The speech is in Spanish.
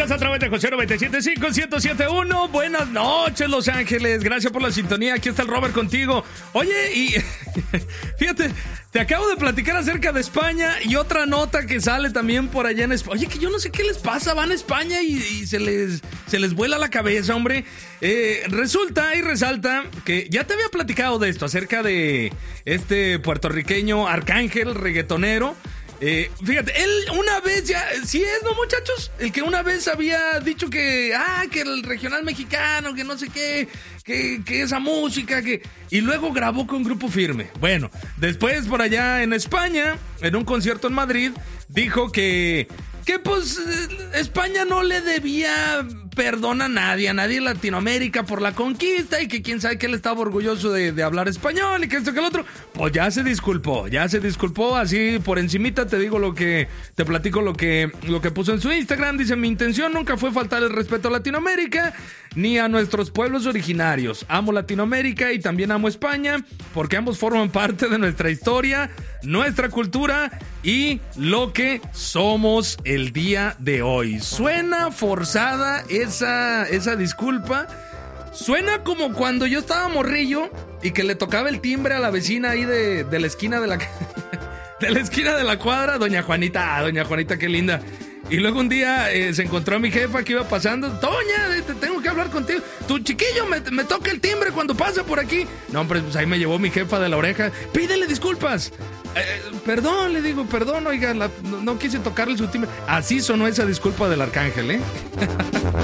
escuchas a través de José 97.5, 107.1. Buenas noches, Los Ángeles. Gracias por la sintonía. Aquí está el Robert contigo. Oye, y fíjate, te acabo de platicar acerca de España y otra nota que sale también por allá en España. Oye, que yo no sé qué les pasa. Van a España y se les vuela la cabeza, hombre. Resulta y resalta que ya te había platicado de esto, acerca de este puertorriqueño Arcángel, reggaetonero. Fíjate, él una vez ya, sí es, ¿no, muchachos? El que una vez había dicho que el regional mexicano, que no sé qué, que esa música, y luego grabó con Grupo Firme. Bueno, después por allá en España, en un concierto en Madrid, dijo que pues España no le debía perdón a nadie en Latinoamérica por la conquista y que quién sabe que él estaba orgulloso de hablar español y que esto que el otro. Pues ya se disculpó, así por encimita te platico lo que puso en su Instagram. Dice: mi intención nunca fue faltar el respeto a Latinoamérica ni a nuestros pueblos originarios. Amo Latinoamérica y también amo España porque ambos forman parte de nuestra historia, nuestra cultura y lo que somos el día de hoy. Suena forzada esa disculpa. Suena como cuando yo estaba morrillo y que le tocaba el timbre a la vecina ahí de la esquina de la esquina de la cuadra, doña Juanita, qué linda. Y luego un día se encontró a mi jefa que iba pasando. Doña, tengo que hablar contigo. Tu chiquillo me toca el timbre cuando pasa por aquí. No, hombre, pues ahí me llevó mi jefa de la oreja. Pídele disculpas. Perdón, le digo, perdón, oiga, no quise tocarle su timbre. Así sonó esa disculpa del Arcángel, ¿eh?